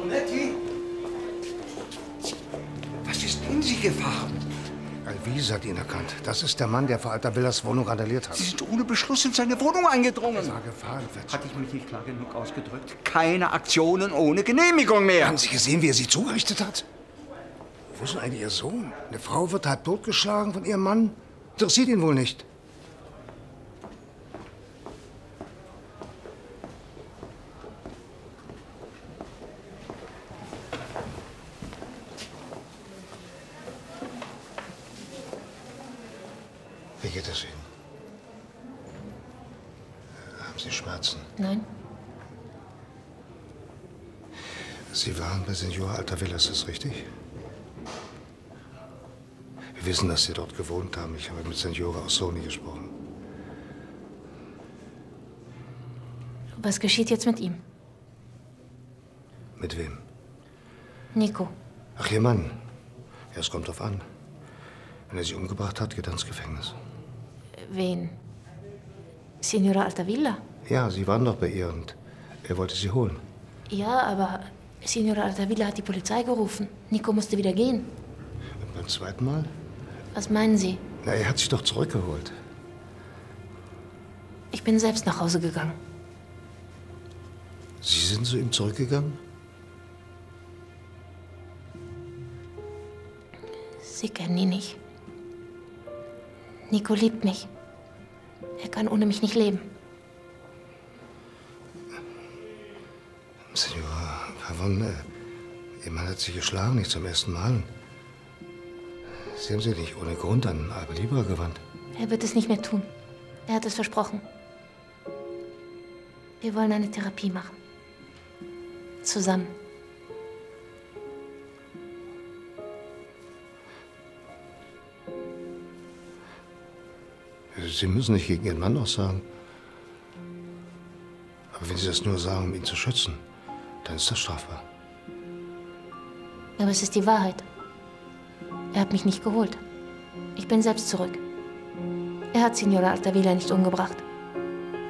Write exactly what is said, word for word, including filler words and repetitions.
Brunetti? Was ist in Sie gefahren? Alvise hat ihn erkannt. Das ist der Mann, der vor Altavillas Wohnung randaliert hat. Sie sind ohne Beschluss in seine Wohnung eingedrungen. Das war Gefahrenwitz. Hatte ich mich nicht klar genug ausgedrückt? Keine Aktionen ohne Genehmigung mehr. Haben Sie gesehen, wie er sie zugerichtet hat? Wo ist denn eigentlich Ihr Sohn? Eine Frau wird halb totgeschlagen von ihrem Mann. Interessiert ihn wohl nicht. Wie geht es Ihnen? Haben Sie Schmerzen? Nein. Sie waren bei Senor Altavillas, ist das richtig? Wir wissen, dass Sie dort gewohnt haben. Ich habe mit Senora Ossoni gesprochen. Was geschieht jetzt mit ihm? Mit wem? Nico. Ach, Ihr Mann. Ja, es kommt drauf an. Wenn er sie umgebracht hat, geht er ins Gefängnis. Wen? Signora Altavilla? Ja, Sie waren doch bei ihr und er wollte Sie holen. Ja, aber Signora Altavilla hat die Polizei gerufen. Nico musste wieder gehen. Und beim zweiten Mal? Was meinen Sie? Na, er hat sich doch zurückgeholt. Ich bin selbst nach Hause gegangen. Sie sind zu ihm zurückgegangen? Sie kennen ihn nicht. Nico liebt mich. Er kann ohne mich nicht leben. Senora Pavon, äh, Ihr Mann hat Sie geschlagen, nicht zum ersten Mal. Sie haben sich nicht ohne Grund an Alba Libra gewandt. Er wird es nicht mehr tun. Er hat es versprochen. Wir wollen eine Therapie machen. Zusammen. Sie müssen nicht gegen Ihren Mann aussagen. Aber wenn Sie das nur sagen, um ihn zu schützen, dann ist das strafbar. Aber es ist die Wahrheit. Er hat mich nicht geholt. Ich bin selbst zurück. Er hat Signora Altavilla nicht umgebracht.